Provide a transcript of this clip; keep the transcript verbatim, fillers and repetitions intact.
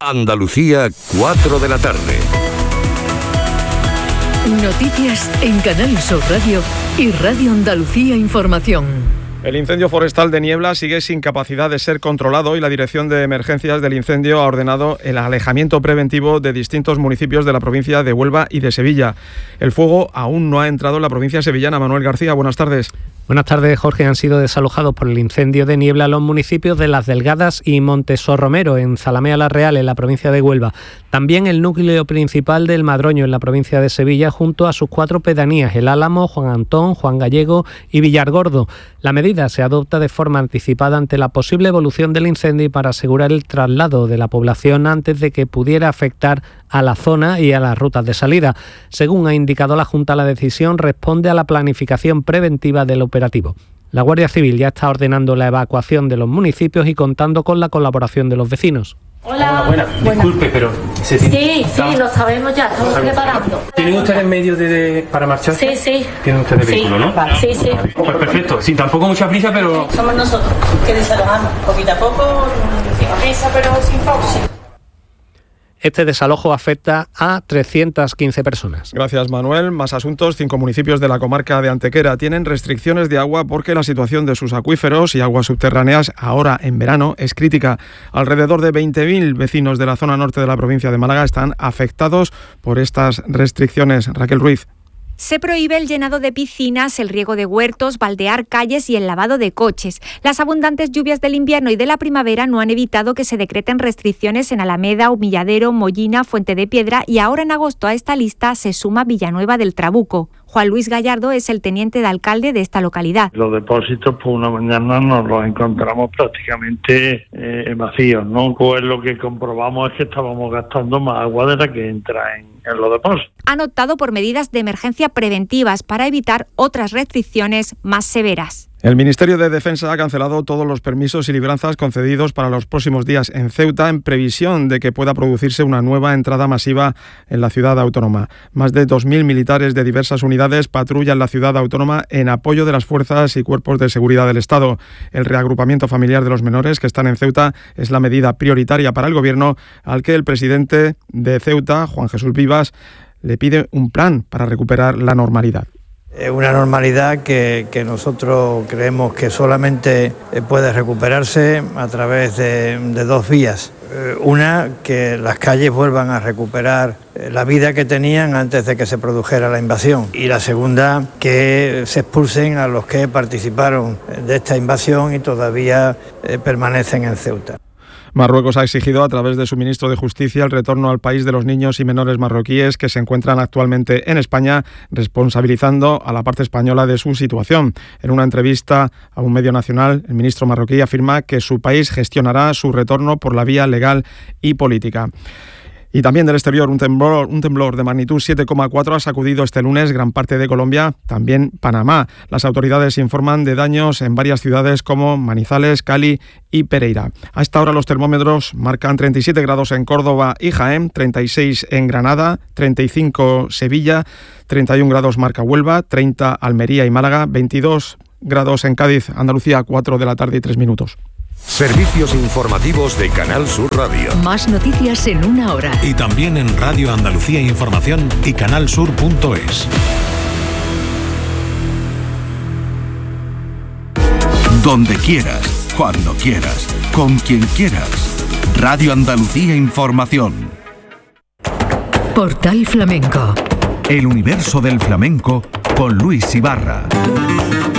Andalucía, cuatro de la tarde. Noticias en Canal Sur Radio y Radio Andalucía Información. El incendio forestal de Niebla sigue sin capacidad de ser controlado y la Dirección de Emergencias del Incendio ha ordenado el alejamiento preventivo de distintos municipios de la provincia de Huelva y de Sevilla. El fuego aún no ha entrado en la provincia sevillana. Manuel García, buenas tardes. Buenas tardes, Jorge. Han sido desalojados por el incendio de Niebla los municipios de Las Delgadas y Montesorromero, en Zalamea la Real, en la provincia de Huelva. También el núcleo principal del Madroño, en la provincia de Sevilla, junto a sus cuatro pedanías, El Álamo, Juan Antón, Juan Gallego y Villargordo. La medida se adopta de forma anticipada ante la posible evolución del incendio y para asegurar el traslado de la población antes de que pudiera afectar a la zona y a las rutas de salida. Según ha indicado la Junta, la decisión responde a la planificación preventiva del operativo. La Guardia Civil ya está ordenando la evacuación de los municipios y contando con la colaboración de los vecinos. Hola, Hola, buena. buena. Disculpe, pero... ¿se tiene... Sí, sí, lo sabemos ya, estamos preparando. ¿Tienen ustedes medios de, de, para marchar? Sí, sí. ¿Tienen ustedes Sí, vehículo, no? vale. Sí, sí. Pues perfecto, sin tampoco mucha prisa, pero... Somos nosotros que desalojamos, poquito a poco, sin prisa, pero sin pausa. Este desalojo afecta a trescientas quince personas. Gracias, Manuel. Más asuntos. Cinco municipios de la comarca de Antequera tienen restricciones de agua porque la situación de sus acuíferos y aguas subterráneas ahora en verano es crítica. Alrededor de veinte mil vecinos de la zona norte de la provincia de Málaga están afectados por estas restricciones. Raquel Ruiz. Se prohíbe el llenado de piscinas, el riego de huertos, baldear calles y el lavado de coches. Las abundantes lluvias del invierno y de la primavera no han evitado que se decreten restricciones en Alameda, Humilladero, Mollina, Fuente de Piedra y ahora en agosto a esta lista se suma Villanueva del Trabuco. Juan Luis Gallardo es el teniente de alcalde de esta localidad. Los depósitos por una mañana nos los encontramos prácticamente eh, vacíos, ¿no? Pues lo que comprobamos es que estábamos gastando más agua de la que entra en, en los depósitos. Han optado por medidas de emergencia preventivas para evitar otras restricciones más severas. El Ministerio de Defensa ha cancelado todos los permisos y libranzas concedidos para los próximos días en Ceuta en previsión de que pueda producirse una nueva entrada masiva en la ciudad autónoma. Más de dos mil militares de diversas unidades patrullan la ciudad autónoma en apoyo de las fuerzas y cuerpos de seguridad del Estado. El reagrupamiento familiar de los menores que están en Ceuta es la medida prioritaria para el Gobierno, al que el presidente de Ceuta, Juan Jesús Vivas, le pide un plan para recuperar la normalidad. Una normalidad que, que nosotros creemos que solamente puede recuperarse a través de, de dos vías. Una, que las calles vuelvan a recuperar la vida que tenían antes de que se produjera la invasión. Y la segunda, que se expulsen a los que participaron de esta invasión y todavía permanecen en Ceuta. Marruecos ha exigido a través de su ministro de Justicia el retorno al país de los niños y menores marroquíes que se encuentran actualmente en España, responsabilizando a la parte española de su situación. En una entrevista a un medio nacional, el ministro marroquí afirma que su país gestionará su retorno por la vía legal y política. Y también del exterior, un temblor, un temblor de magnitud siete coma cuatro ha sacudido este lunes gran parte de Colombia, también Panamá. Las autoridades informan de daños en varias ciudades como Manizales, Cali y Pereira. A esta hora los termómetros marcan treinta y siete grados en Córdoba y Jaén, treinta y seis en Granada, treinta y cinco Sevilla, treinta y un grados marca Huelva, treinta Almería y Málaga, veintidós grados en Cádiz, Andalucía, cuatro de la tarde y tres minutos. Servicios informativos de Canal Sur Radio. Más noticias en una hora. Y también en Radio Andalucía Información y canalsur punto es. Donde quieras, cuando quieras, con quien quieras. Radio Andalucía Información. Portal Flamenco. El universo del flamenco con Luis Ibarra.